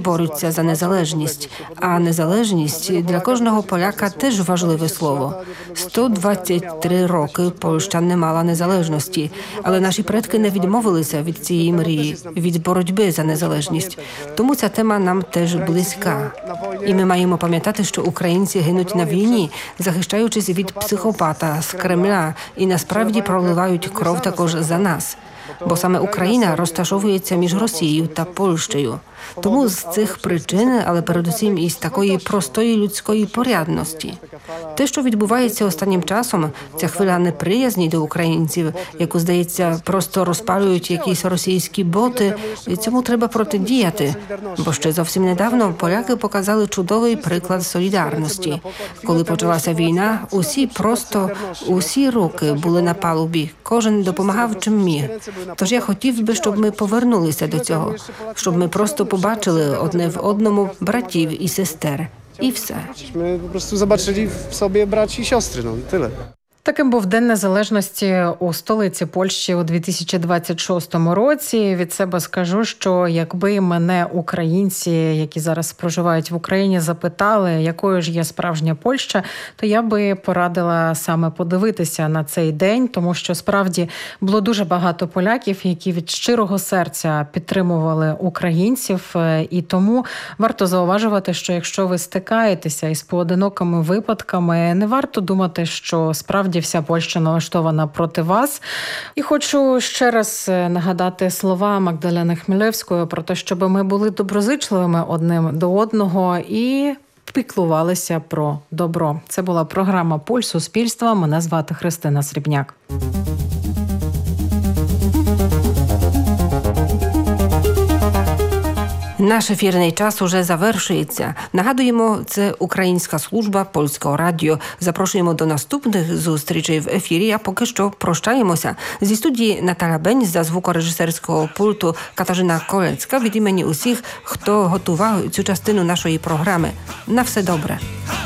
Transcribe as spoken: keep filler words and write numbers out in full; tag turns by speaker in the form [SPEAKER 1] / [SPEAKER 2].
[SPEAKER 1] борються за незалежність. А незалежність для кожного поляка теж важливе слово. сто двадцять три роки Польща не мала незалежності, але наші предки не відмовилися від цієї мрії, від боротьби за незалежність. Тому ця тема нам теж близька. І ми маємо пам'ятати, що українці гинуть на війні, захищаючись від психопата з Кремля, і насправді проливають кров також за нас. Бо саме Україна розташовується між Росією та Польщею. Тому з цих причин, але передусім із такої простої людської порядності. Те, що відбувається останнім часом, ця хвиля неприязні до українців, яку, здається, просто розпалюють якісь російські боти, цьому треба протидіяти. Бо ще зовсім недавно поляки показали чудовий приклад солідарності. Коли почалася війна, усі просто, усі руки були на палубі, кожен допомагав чим міг. Тож я хотів би, щоб ми повернулися до цього, щоб ми просто побачили одне в одному братів і сестер. І все.
[SPEAKER 2] Ми просто побачили в собі браті і сестри, ну, тyle.
[SPEAKER 3] Таким був День Незалежності у столиці Польщі у дві тисячі двадцять шостому році. Від себе скажу, що якби мене українці, які зараз проживають в Україні, запитали, якою ж є справжня Польща, то я би порадила саме подивитися на цей день, тому що справді було дуже багато поляків, які від щирого серця підтримували українців. І тому варто зауважувати, що якщо ви стикаєтеся із поодинокими випадками, не варто думати, що справді вся Польща налаштована проти вас. І хочу ще раз нагадати слова Магдалени Хмілевської про те, щоб ми були доброзичливими одним до одного і піклувалися про добро. Це була програма «Пульс суспільства». Мене звати Христина Срібняк.
[SPEAKER 1] Наш ефірний час уже завершується. Нагадуємо, це Українська служба Польського радіо. Запрошуємо до наступних зустрічей в ефірі, а поки що прощаємося. Зі студії Наталя Бень, за звукорежисерського пульту Катарzyna Колецька від імені усіх, хто готував цю частину нашої програми. На все добре.